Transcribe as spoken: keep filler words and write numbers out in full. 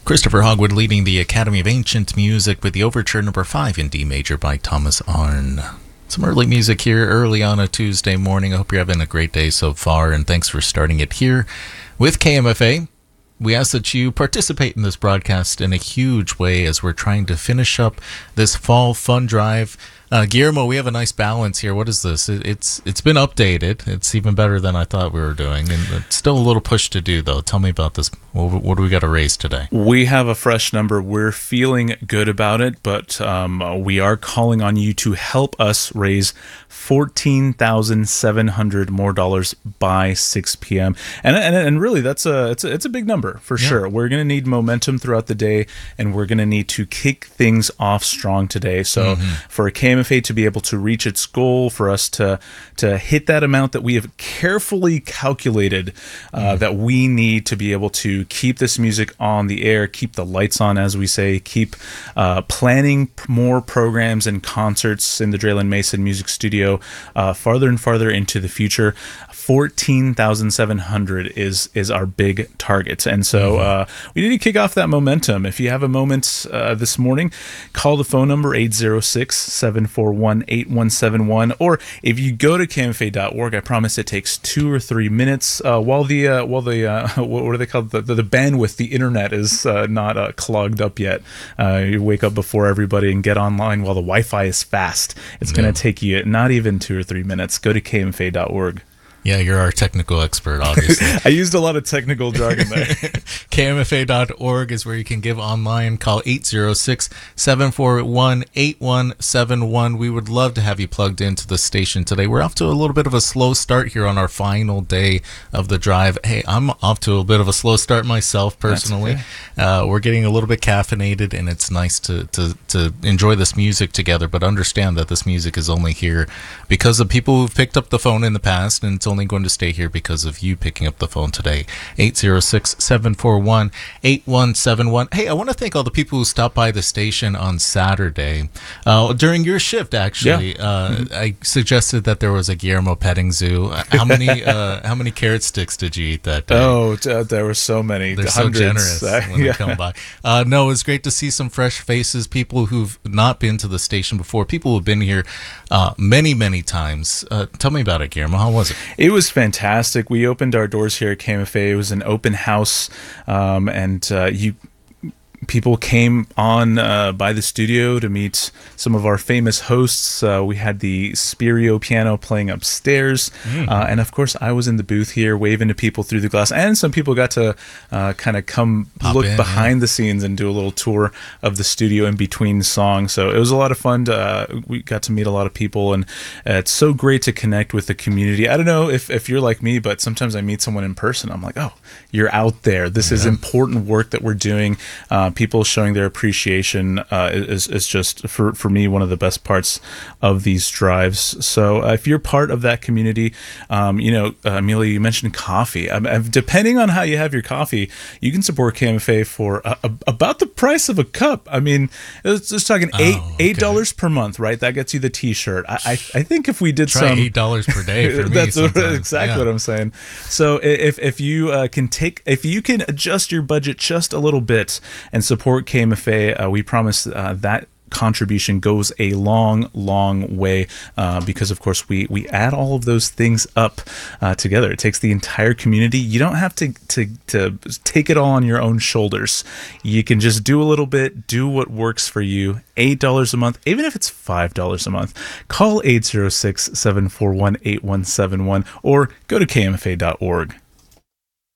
Christopher Hogwood leading the Academy of Ancient Music with the Overture Number five in D major by Thomas Arne. Some early music here early on a Tuesday morning. I hope you're having a great day so far, and thanks for starting it here with K M F A. We ask that you participate in this broadcast in a huge way as we're trying to finish up this fall fun drive. Uh, Guillermo, we have a nice balance here. What is this? It, it's It's been updated. It's even better than I thought we were doing. And it's still a little push to do, though. Tell me about this. What, what do we got to raise today? We have a fresh number. We're feeling good about it, but um, we are calling on you to help us raise fourteen thousand seven hundred more dollars by six p.m. And, and and really, that's a it's a, it's a big number for yeah. sure. We're going to need momentum throughout the day, and we're going to need to kick things off strong today. So mm-hmm. for K M F A to be able to reach its goal, for us to to hit that amount that we have carefully calculated uh, mm-hmm. that we need to be able to keep this music on the air, keep the lights on, as we say, keep uh, planning more programs and concerts in the Draylen Mason Music Studio uh, farther and farther into the future. fourteen thousand seven hundred is is our big target. And so uh, we need to kick off that momentum. If you have a moment uh, this morning, call the phone number eight zero six, seven four one, eight one seven one, or if you go to K M F A dot org, I promise it takes two or three minutes uh, while the uh, while the uh, what are they called the, the, the bandwidth, the internet is uh, not uh, clogged up yet. Uh, you wake up before everybody and get online while the Wi-Fi is fast. It's yeah. going to take you not even two or three minutes. Go to K M F A dot org. Yeah, you're our technical expert, obviously. I used a lot of technical jargon there. K M F A dot org is where you can give online. Call eight zero six, seven four one, eight one seven one. We would love to have you plugged into the station today. We're off to a little bit of a slow start here on our final day of the drive. Hey, I'm off to a bit of a slow start myself, personally. Okay. Uh, we're getting a little bit caffeinated, and it's nice to, to, to enjoy this music together, but understand that this music is only here because of people who've picked up the phone in the past, and it's only going to stay here because of you picking up the phone today. eight zero six, seven four one, eight one seven one. Hey, I want to thank all the people who stopped by the station on Saturday. Uh, during your shift, actually, yeah. uh, mm-hmm. I suggested that there was a Guillermo petting zoo. How many uh, how many carrot sticks did you eat that day? Oh, uh, there were so many. They're Hundreds. so generous uh, when yeah. they come by. Uh, no, it was great to see some fresh faces, people who've not been to the station before, people who've been here uh, many, many times. Uh, tell me about it, Guillermo. How was it? It was fantastic. We opened our doors here at K M F A. It was an open house, um, and uh, you people came on uh, by the studio to meet some of our famous hosts. Uh, we had the Spirio piano playing upstairs, mm. uh, and of course I was in the booth here waving to people through the glass, and some people got to uh, kind of come Pop look in, behind yeah. the scenes and do a little tour of the studio in between songs. So it was a lot of fun. To, uh, we got to meet a lot of people, and uh, it's so great to connect with the community. I don't know if, if you're like me, but sometimes I meet someone in person, I'm like, oh, you're out there. This yeah. is important work that we're doing. Uh, people showing their appreciation uh, is, is just, for, for me, one of the best parts of these drives. So uh, if you're part of that community, um, you know, uh, Amelia, you mentioned coffee. Um, depending on how you have your coffee, you can support K M F A for uh, about the price of a cup. I mean, it's just talking eight oh, okay. eight dollars per month, right? That gets you the T-shirt. I I, I think if we did Try some eight dollars per day for me, that's sometimes. exactly yeah. what I'm saying. So if if you uh, can take if you can adjust your budget just a little bit and support K M F A, uh, we promise uh, that contribution goes a long, long way uh, because, of course, we we add all of those things up uh, together. It takes the entire community. You don't have to, to, to take it all on your own shoulders. You can just do a little bit, do what works for you. eight dollars a month, even if it's five dollars a month. Call eight zero six, seven four one, eight one seven one or go to K M F A dot org.